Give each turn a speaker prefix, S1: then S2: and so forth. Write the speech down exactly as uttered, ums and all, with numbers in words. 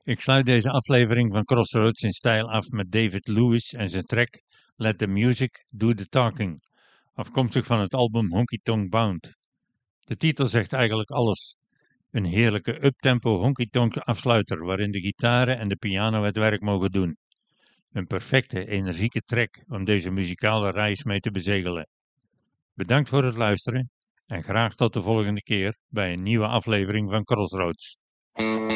S1: Ik sluit deze aflevering van Crossroads in stijl af met David Lewis en zijn track Let the Music Do the Talking, afkomstig van het album Honky Tonk Bound. De titel zegt eigenlijk alles. Een heerlijke uptempo honky-tonk afsluiter waarin de gitaren en de piano het werk mogen doen. Een perfecte, energieke track om deze muzikale reis mee te bezegelen. Bedankt voor het luisteren en graag tot de volgende keer bij een nieuwe aflevering van Crossroads.